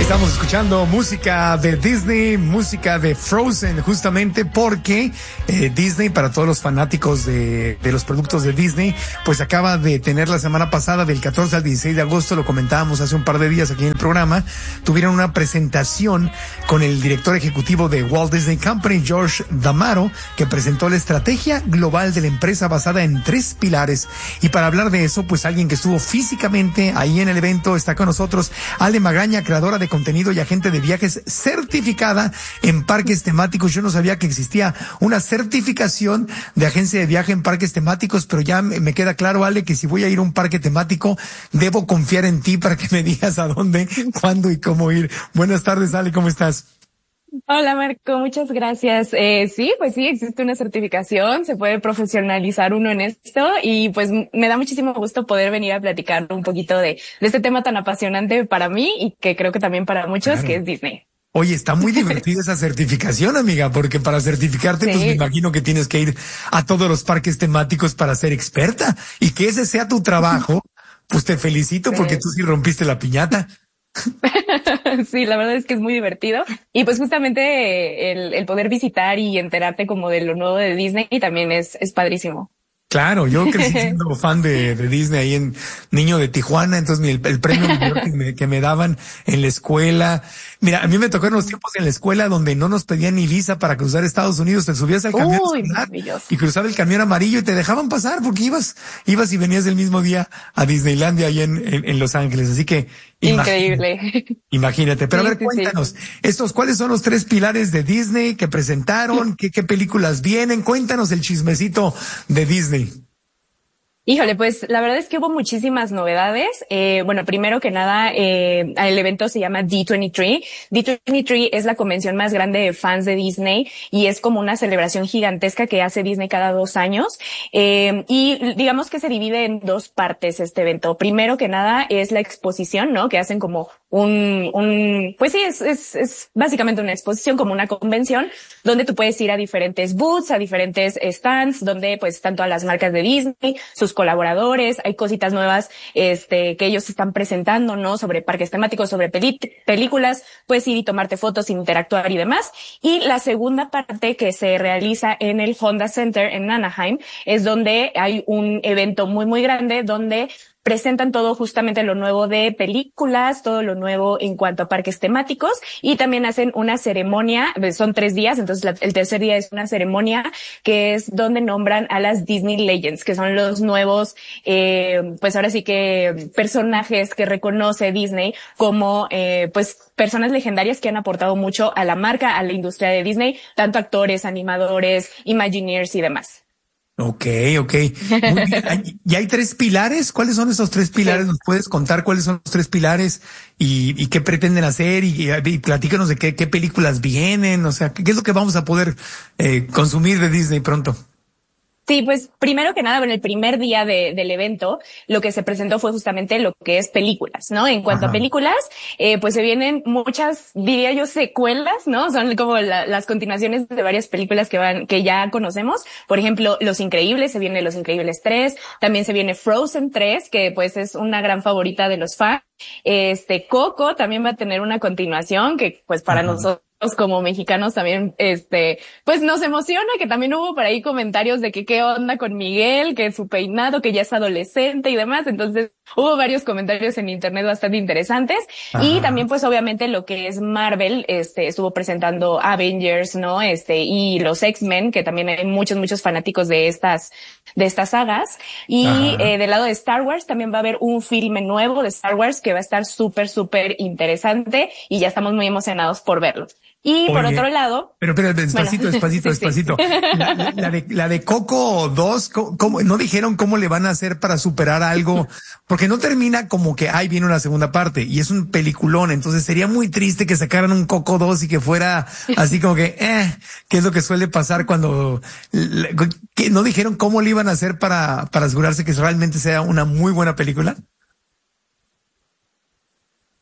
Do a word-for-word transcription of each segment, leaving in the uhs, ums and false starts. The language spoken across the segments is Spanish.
Estamos escuchando música de Disney, música de Frozen, justamente porque eh, Disney, para todos los fanáticos de, de los productos de Disney, pues acaba de tener la semana pasada, del catorce al dieciséis de agosto, lo comentábamos hace un par de días aquí en el programa, tuvieron una presentación con el director ejecutivo de Walt Disney Company, George D'Amaro, que presentó la estrategia global de la empresa basada en tres pilares. Y para hablar de eso, pues alguien que estuvo físicamente ahí en el evento está con nosotros, Ale Magaña, creadora de contenido y agente de viajes certificada en parques temáticos. Yo no sabía que existía una certificación de agencia de viaje en parques temáticos, pero ya me queda claro, Ale, que si voy a ir a un parque temático, debo confiar en ti para que me digas a dónde, cuándo y cómo ir. Buenas tardes, Ale, ¿cómo estás? Hola Marco, muchas gracias. Eh, sí, pues sí, existe una certificación, se puede profesionalizar uno en esto y pues me da muchísimo gusto poder venir a platicar un poquito de, de este tema tan apasionante para mí y que creo que también para muchos, Claro. Que es Disney. Oye, está muy divertida esa certificación, amiga, porque para certificarte, Sí. pues me imagino que tienes que ir a todos los parques temáticos para ser experta y que ese sea tu trabajo. Pues te felicito porque Sí. tú sí rompiste la piñata. Sí, la verdad es que es muy divertido. Y pues justamente eh, el, el poder visitar y enterarte como de lo nuevo de Disney también es, es padrísimo. Claro, yo crecí siendo fan de, de Disney ahí en niño de Tijuana, entonces el, el premio mayor que me, que me daban en la escuela. Mira, a mí me tocó en los tiempos en la escuela donde no nos pedían ni visa para cruzar Estados Unidos, te subías al camión Uy, escolar maravilloso. y cruzaba el camión amarillo y te dejaban pasar porque ibas, ibas y venías el mismo día a Disneylandia ahí en, en, en Los Ángeles, así que imagínate, Increíble. imagínate. Pero Sí, a ver, sí, sí. cuéntanos, estos, ¿cuáles son los tres pilares de Disney que presentaron? ¿Qué, qué películas vienen? Cuéntanos el chismecito de Disney. Híjole, pues la verdad es que hubo muchísimas novedades. Eh, bueno, primero que nada, eh, el evento se llama D veintitrés. D veintitrés es la convención más grande de fans de Disney y es como una celebración gigantesca que hace Disney cada dos años. Eh, y digamos que se divide en dos partes este evento. Primero que nada es la exposición, ¿no? Que hacen como un, un, pues sí, es, es, es básicamente una exposición, como una convención, donde tú puedes ir a diferentes booths, a diferentes stands, donde pues están todas las marcas de Disney, sus colaboradores, hay cositas nuevas, este, que ellos están presentando, ¿no? Sobre parques temáticos, sobre peli- películas, puedes ir y tomarte fotos, interactuar y demás. Y la segunda parte que se realiza en el Honda Center en Anaheim es donde hay un evento muy, muy grande donde presentan todo justamente lo nuevo de películas, todo lo nuevo en cuanto a parques temáticos y también hacen una ceremonia, son tres días, entonces la, el tercer día es una ceremonia que es donde nombran a las Disney Legends, que son los nuevos, eh, pues ahora sí que personajes que reconoce Disney como, eh, pues personas legendarias que han aportado mucho a la marca, a la industria de Disney, tanto actores, animadores, Imagineers y demás. Ok, ok. Muy bien. Hay- ¿Y hay tres pilares? ¿Cuáles son esos tres pilares? Sí. ¿Nos puedes contar cuáles son los tres pilares y, y qué pretenden hacer? Y, y, y platícanos de qué, qué películas vienen. O sea, ¿qué, qué es lo que vamos a poder eh, consumir de Disney pronto? Sí, pues primero que nada, bueno, el primer día de, del evento, lo que se presentó fue justamente lo que es películas, ¿no? En cuanto Ajá. a películas, eh, pues se vienen muchas, diría yo, secuelas, ¿no? Son como la, las continuaciones de varias películas que van, que ya conocemos. Por ejemplo, Los Increíbles, se viene Los Increíbles tres, también se viene Frozen tres, que pues es una gran favorita de los fans. Este, Coco también va a tener una continuación que pues para Ajá. nosotros como mexicanos también, este, pues nos emociona, que también hubo por ahí comentarios de que qué onda con Miguel, que su peinado, que ya es adolescente y demás. Entonces hubo varios comentarios en internet bastante interesantes. Y Ajá. también pues obviamente lo que es Marvel, este, estuvo presentando Avengers, ¿no? Este, y los X-Men, que también hay muchos, muchos fanáticos de estas, de estas sagas. Y Ajá. eh, del lado de Star Wars también va a haber un filme nuevo de Star Wars que va a estar súper, súper interesante y ya estamos muy emocionados por verlo. Y por Oye, otro lado, pero, pero bueno, despacito, despacito, sí, sí. despacito. La, la, la de, la de Coco dos, ¿cómo, cómo- no dijeron cómo le van a hacer para superar algo? Porque no termina como que, ay, viene una segunda parte y es un peliculón. Entonces sería muy triste que sacaran un Coco dos y que fuera así como que, eh, que es lo que suele pasar cuando, la- que no dijeron cómo le iban a hacer para, para asegurarse que realmente sea una muy buena película.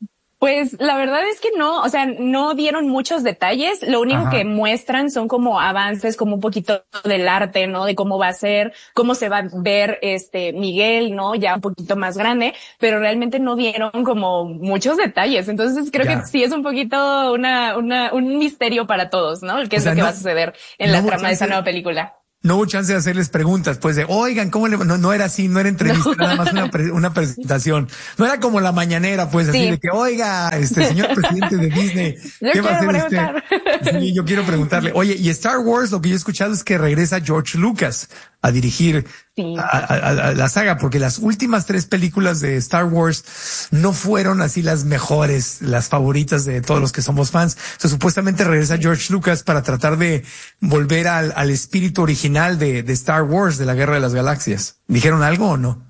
Pues la verdad es que no, o sea, no dieron muchos detalles. Lo único Ajá. que muestran son como avances, como un poquito del arte, ¿no? De cómo va a ser, cómo se va a ver este Miguel, ¿no? Ya un poquito más grande, pero realmente no dieron como muchos detalles. Entonces creo Ya. que sí es un poquito una, una, un misterio para todos, ¿no? ¿Qué O es sea, lo que no, va a suceder en no la hubo trama de esa chance, nueva película? no hubo chance de hacerles preguntas, pues de, oigan, ¿cómo le, no, no era así, no era entrevista, No. nada más una, pre- una presentación. No era como la mañanera, pues así de Sí, que, oiga, este señor presidente de Disney, yo ¿qué va a quiero hacer usted? preguntar. Sí, yo quiero preguntarle, oye, y Star Wars, lo que yo he escuchado es que regresa George Lucas a dirigir a, Sí. a- a- a la saga, porque las últimas tres películas de Star Wars no fueron así las mejores, las favoritas de todos los que somos fans. O sea, supuestamente regresa George Lucas para tratar de volver al, al espíritu original de, de Star Wars, de la Guerra de las Galaxias. ¿Dijeron algo o no?